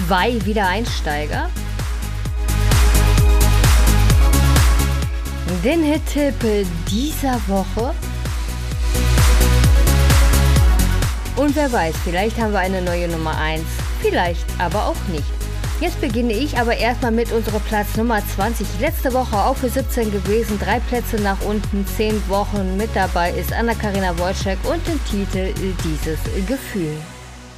2 Wiedereinsteiger. Den Hit-Tipp dieser Woche. Und wer weiß, vielleicht haben wir eine neue Nummer 1, vielleicht aber auch nicht. Jetzt beginne ich aber erstmal mit unserer Platz Nummer 20. Letzte Woche auch für 17 gewesen, 3 Plätze nach unten, 10 Wochen mit dabei ist Anna-Karina Wojcik und den Titel Dieses Gefühl.